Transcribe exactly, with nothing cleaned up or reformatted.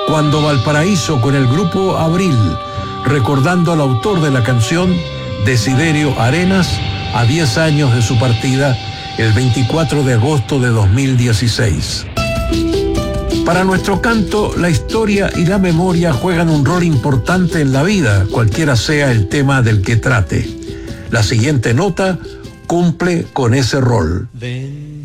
Cuando Valparaíso con el grupo Abril, recordando al autor de la canción, Desiderio Arenas, a diez años de su partida, el veinticuatro de agosto de dos mil dieciséis. Para nuestro canto, la historia y la memoria juegan un rol importante en la vida, cualquiera sea el tema del que trate. La siguiente nota cumple con ese rol.